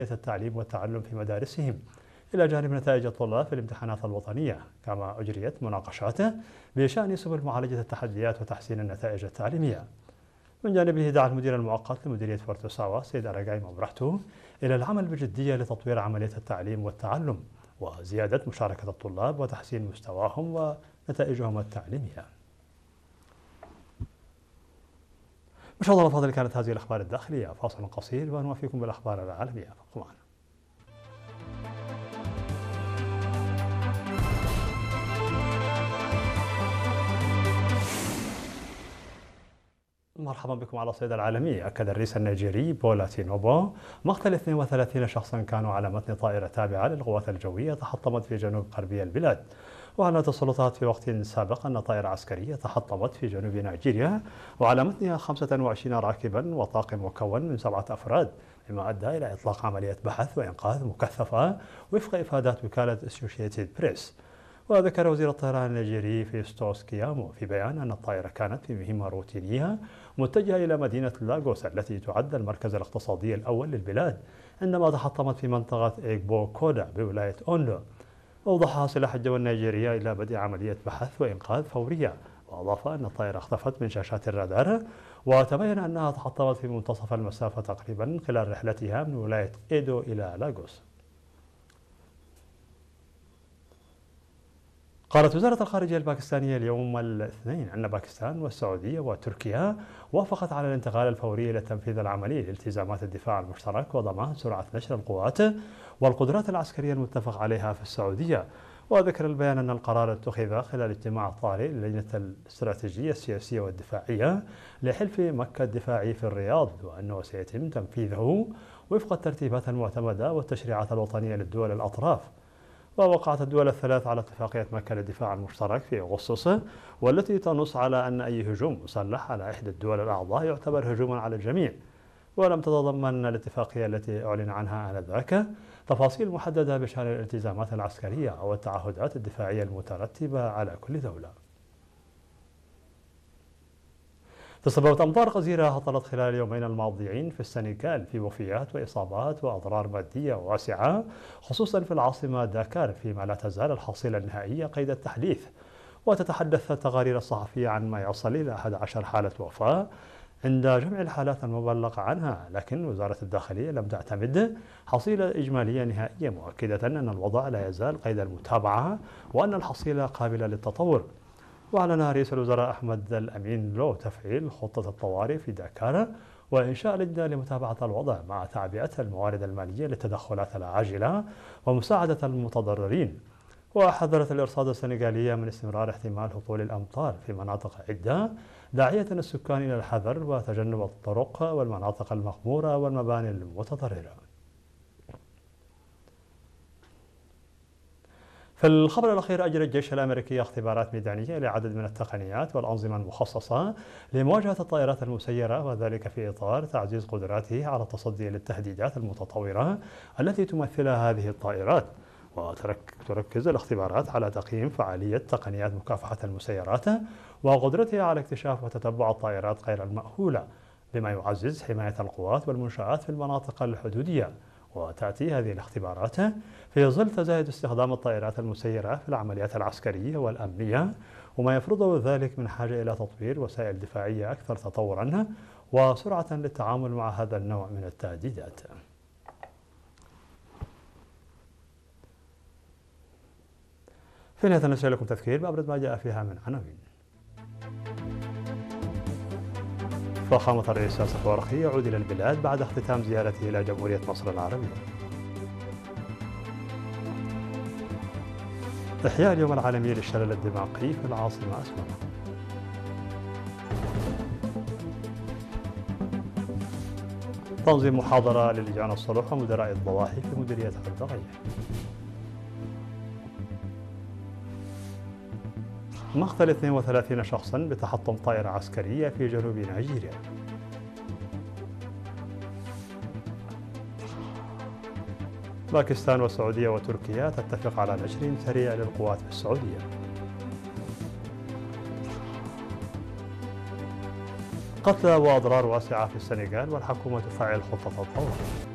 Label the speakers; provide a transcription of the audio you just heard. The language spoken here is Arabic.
Speaker 1: التعليم والتعلم في مدارسهم، إلى جانب نتائج الطلاب في الامتحانات الوطنية. كما أجريت مناقشات بشأن سبل معالجة التحديات وتحسين النتائج التعليمية. من جانبه دعا المدير المؤقت لمديرية بورتو ساوا سيد أراغاي مبرحتو إلى العمل بجدية لتطوير عملية التعليم والتعلم وزيادة مشاركة الطلاب وتحسين مستواهم ونتائجهم التعليمية. مشاهدينا الأفاضل، كانت هذه الأخبار الداخلية. فاصل قصير ونوافيكم بالأخبار العالمية. فابقوا معنا. مرحبا بكم على الصيد العالمي. أكد الرئيس النيجيري بولا تينوبو مقتل 32 شخصا كانوا على متن طائرة تابعة للقوات الجوية تحطمت في جنوب غربي البلاد. وأعلنت السلطات في وقت سابق أن طائرة عسكرية تحطمت في جنوب نيجيريا وعلى متنها 25 راكبا وطاقم مكون من 7 أفراد، مما أدى إلى إطلاق عملية بحث وإنقاذ مكثفة وفق إفادات وكالة أسوشيتد بريس. وذكر وزير الطيران النيجيري فيستوس كيامو في بيان أن الطائرة كانت في مهمة روتينية متجهة إلى مدينة لاغوس التي تعد المركز الاقتصادي الأول للبلاد، عندما تحطمت في منطقة إيغبو كودا بولاية أوندو. أوضح سلاح الجو النيجيري إلى بدء عملية بحث وإنقاذ فورية، وأضاف أن الطائرة اختفت من شاشات الرادار، وتبين أنها تحطمت في منتصف المسافة تقريبا خلال رحلتها من ولاية إيدو إلى لاغوس. قالت وزارة الخارجية الباكستانية اليوم الاثنين أن باكستان والسعودية وتركيا وافقت على الانتقال الفوري للتنفيذ العملي لالتزامات الدفاع المشترك وضمان سرعة نشر القوات والقدرات العسكرية المتفق عليها في السعودية. وذكر البيان أن القرار اتخذ خلال اجتماع طارئ للجنة الاستراتيجية السياسية والدفاعية لحلف مكة الدفاعي في الرياض، وأنه سيتم تنفيذه وفق الترتيبات المعتمدة والتشريعات الوطنية للدول الأطراف. ووقعت الدول الثلاث على اتفاقية مكة للدفاع المشترك في أغسطس، والتي تنص على أن أي هجوم مسلح على إحدى الدول الأعضاء يعتبر هجوما على الجميع. ولم تتضمن الاتفاقية التي أعلن عنها آنذاك تفاصيل محددة بشأن الالتزامات العسكرية أو التعهدات الدفاعية المترتبة على كل دولة. تسببت أمطار غزيرة هطلت خلال اليومين الماضيين في السنغال في وفيات وإصابات وأضرار مادية واسعة، خصوصا في العاصمة داكار، فيما لا تزال الحصيلة النهائية قيد التحديث. وتتحدث التقارير الصحفية عن ما يصل إلى 11 حالة وفاة عند جمع الحالات المبلغ عنها، لكن وزارة الداخلية لم تعتمد حصيلة إجمالية نهائية، مؤكدة أن الوضع لا يزال قيد المتابعة وأن الحصيلة قابلة للتطور. وأعلن رئيس الوزراء أحمد الأمين لو تفعيل خطة الطوارئ في داكار وإنشاء لجنة لمتابعة الوضع مع تعبئة الموارد المالية للتدخلات العاجلة ومساعدة المتضررين. وحذرت الإرصاد السنغالية من استمرار احتمال هطول الأمطار في مناطق عدة، داعية السكان إلى الحذر وتجنب الطرق والمناطق المغمورة والمباني المتضررة. في الخبر الأخير، أجرى الجيش الأمريكي اختبارات ميدانية لعدد من التقنيات والأنظمة المخصصة لمواجهة الطائرات المسيرة، وذلك في إطار تعزيز قدراته على التصدي للتهديدات المتطورة التي تمثلها هذه الطائرات. وتركز الاختبارات على تقييم فعالية تقنيات مكافحة المسيرات وقدرتها على اكتشاف وتتبع الطائرات غير المأهولة، بما يعزز حماية القوات والمنشآت في المناطق الحدودية. وتأتي هذه الاختبارات في ظل تزايد استخدام الطائرات المسيرة في العمليات العسكرية والأمنية، وما يفرضه ذلك من حاجة إلى تطوير وسائل دفاعية أكثر تطورا وسرعة للتعامل مع هذا النوع من التهديدات. في نهاية نشر لكم تذكير بأبرز ما جاء فيها من عناوين. فخامة الرئيس الأفورقي يعود إلى البلاد بعد اختتام زيارته إلى جمهورية مصر العربية. إحياء اليوم العالمي للشلل الدماغي في العاصمة أسمر. تنظيم محاضرة للجان الصلح ومدراء الضواحي في مديرية الضغية. مقتل 32 شخصا بتحطم طائرة عسكرية في جنوب نيجيريا. باكستان والسعودية وتركيا تتفق على نشر سريع للقوات في السعودية. قتلى وأضرار واسعة في السنغال والحكومة تفعل خطة الطوارئ.